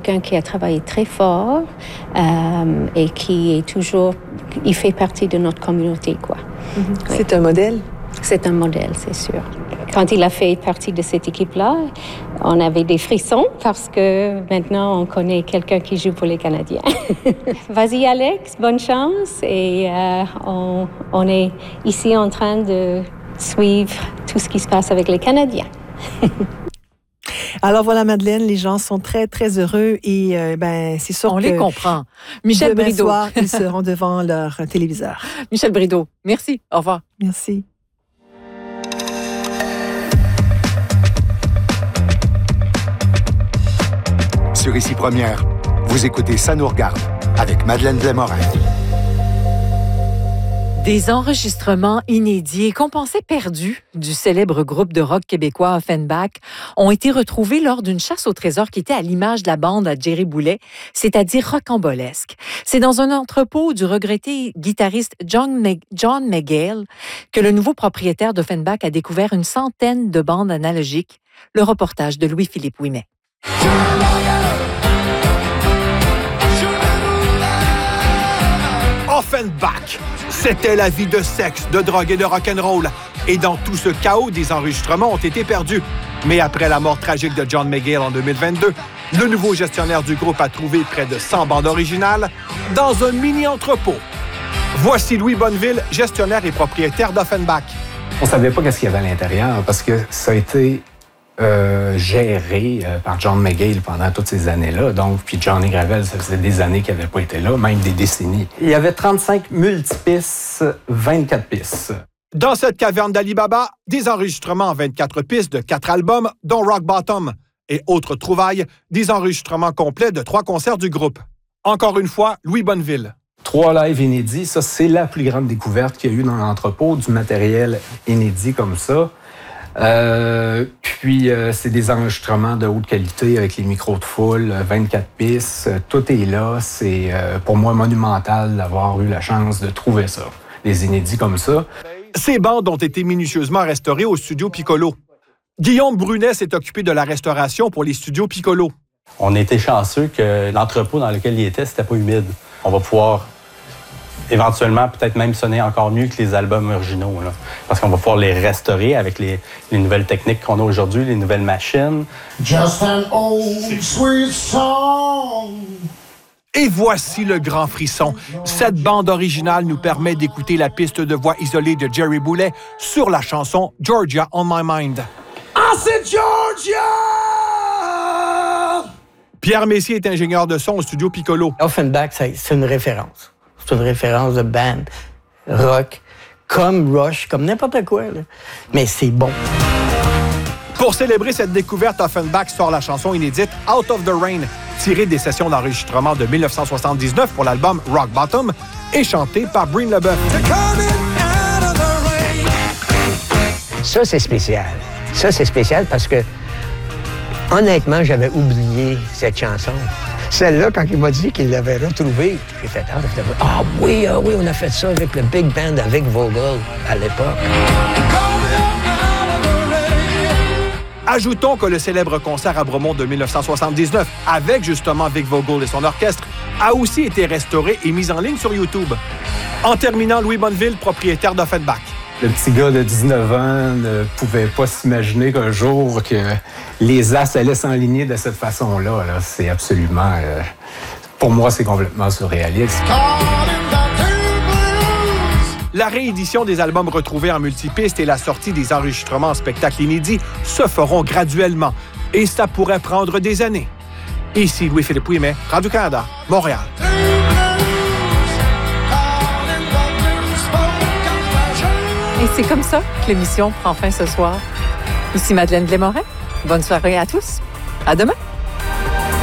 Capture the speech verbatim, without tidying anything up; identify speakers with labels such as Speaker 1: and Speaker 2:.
Speaker 1: quelqu'un qui a travaillé très fort euh, et qui est toujours... Il fait partie de notre communauté, quoi.
Speaker 2: Mm-hmm.
Speaker 1: Oui.
Speaker 2: C'est un modèle?
Speaker 1: C'est un modèle, c'est sûr. Quand il a fait partie de cette équipe-là, on avait des frissons parce que maintenant, on connaît quelqu'un qui joue pour les Canadiens. Vas-y, Alex, bonne chance. Et euh, on, on est ici en train de suivre tout ce qui se passe avec les Canadiens.
Speaker 2: Alors voilà, Madeleine, les gens sont très, très heureux et euh, ben c'est sûr
Speaker 3: On
Speaker 2: que...
Speaker 3: les comprend. Michel
Speaker 2: demain
Speaker 3: Brideau.
Speaker 2: soir, ils seront devant leur téléviseur.
Speaker 3: Michel Brideau, merci. Au revoir.
Speaker 2: Merci.
Speaker 4: Sur Ici Première, vous écoutez Ça nous regarde avec Madeleine Blais-Morin.
Speaker 3: Des enregistrements inédits qu'on pensait perdus du célèbre groupe de rock québécois Offenbach ont été retrouvés lors d'une chasse au trésor qui était à l'image de la bande à Jerry Boulet, c'est-à-dire rocambolesque. C'est dans un entrepôt du regretté guitariste John, Meg- John McGill que le nouveau propriétaire d'Offenbach a découvert une centaine de bandes analogiques. Le reportage de Louis-Philippe Ouimet.
Speaker 5: Offenbach, c'était la vie de sexe, de drogue et de rock'n'roll. Et dans tout ce chaos, des enregistrements ont été perdus. Mais après la mort tragique de John McGill en deux mille vingt-deux, le nouveau gestionnaire du groupe a trouvé près de cent bandes originales dans un mini-entrepôt. Voici Louis Bonneville, gestionnaire et propriétaire d'Offenbach.
Speaker 6: On ne savait pas qu'est-ce qu'il y avait à l'intérieur parce que ça a été euh, géré euh, par John McGill pendant toutes ces années-là. Donc, puis Johnny Gravel, ça faisait des années qu'il n'avait pas été là, même des décennies. Il y avait trente-cinq multipistes, vingt-quatre pistes.
Speaker 5: Dans cette caverne d'Alibaba, des enregistrements en vingt-quatre pistes de quatre albums, dont Rock Bottom. Et autres trouvailles, des enregistrements complets de trois concerts du groupe. Encore une fois, Louis Bonneville.
Speaker 6: Trois lives inédits, ça, c'est la plus grande découverte qu'il y a eu dans l'entrepôt, du matériel inédit comme ça. Euh, puis, euh, c'est des enregistrements de haute qualité avec les micros de foule, vingt-quatre pistes. Euh, tout est là. C'est, euh, pour moi, monumental d'avoir eu la chance de trouver ça. Des inédits comme ça.
Speaker 5: Ces bandes ont été minutieusement restaurées au studio Piccolo. Guillaume Brunet s'est occupé de la restauration pour les studios Piccolo.
Speaker 7: On était chanceux que l'entrepôt dans lequel il était, c'était pas humide. On va pouvoir éventuellement peut-être même sonner encore mieux que les albums originaux, là, parce qu'on va pouvoir les restaurer avec les, les nouvelles techniques qu'on a aujourd'hui, les nouvelles machines.
Speaker 8: Just an old sweet song.
Speaker 5: Et voici le grand frisson. Cette bande originale nous permet d'écouter la piste de voix isolée de Jerry Boulet sur la chanson Georgia on My Mind.
Speaker 8: I said Georgia!
Speaker 5: Pierre Messier est ingénieur de son au studio Piccolo.
Speaker 9: Offenbach, c'est une référence. C'est une référence de band, rock, comme Rush, comme n'importe quoi. Là. Mais c'est bon.
Speaker 5: Pour célébrer cette découverte, Offenbach sort la chanson inédite Out of the Rain, tirée des sessions d'enregistrement de dix-neuf cent soixante-dix-neuf pour l'album Rock Bottom et chantée par Breen LeBeuf.
Speaker 10: Ça, c'est spécial. Ça, c'est spécial parce que, honnêtement, j'avais oublié cette chanson. Celle-là, quand il m'a dit qu'il l'avait retrouvée, j'ai fait « Ah, ah oui, ah oui, on a fait ça avec le Big Band, avec Vogel, à l'époque. »
Speaker 5: Ajoutons que le célèbre concert à Bromont de dix-neuf cent soixante-dix-neuf, avec justement Vic Vogel et son orchestre, a aussi été restauré et mis en ligne sur YouTube. En terminant, Louis Bonneville, propriétaire d'Offenbach.
Speaker 6: Le petit gars de dix-neuf ans ne pouvait pas s'imaginer qu'un jour que les as allaient s'enligner de cette façon-là. Là. C'est absolument... Euh, pour moi, c'est complètement surréaliste.
Speaker 5: La réédition des albums retrouvés en multipistes et la sortie des enregistrements en spectacle inédit se feront graduellement. Et ça pourrait prendre des années. Ici Louis-Philippe Ouimet, Radio-Canada, Montréal.
Speaker 3: Et c'est comme ça que l'émission prend fin ce soir. Ici Madeleine Blais-Morin. Bonne soirée à tous. À demain.